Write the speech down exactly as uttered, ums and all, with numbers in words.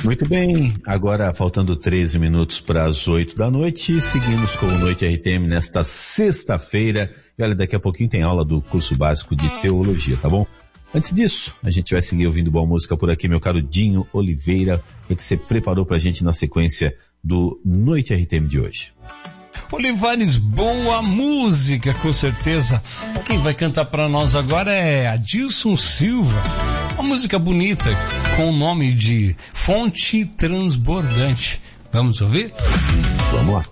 Muito bem, agora faltando treze minutos para as oito da noite, seguimos com o Noite R T M nesta sexta-feira. E olha, daqui a pouquinho tem aula do curso básico de teologia, tá bom? Antes disso, a gente vai seguir ouvindo boa música por aqui, meu caro Dinho Oliveira. O que você preparou pra gente na sequência do Noite R T M de hoje? Olivares, boa música, com certeza. Quem vai cantar para nós agora é Adilson Silva. Uma música bonita, com o nome de Fonte Transbordante. Vamos ouvir? Vamos lá.